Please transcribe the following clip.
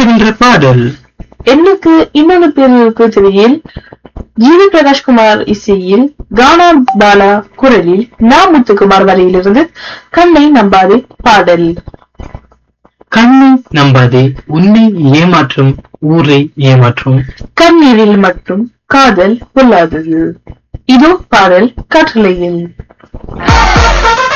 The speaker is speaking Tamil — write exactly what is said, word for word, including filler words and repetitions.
வருகின்ற பாடல் எண்ணுக்கு இன்னொரு பேருக்கு திரையில் ஜிவி பிரகாஷ்குமார் இசையில் கானா பாலா குரலில் நா முத்துக்குமார் வரையிலிருந்து கண்ணை நம்பாதே பாடல். கண்ணை நம்பாதே, உன்னை ஏமாற்றும் ஊரை ஏமாற்றும், கண்ணீரில் மட்டும் காதல் கொள்ளாதது. இதோ பாடல் காற்றலையில்.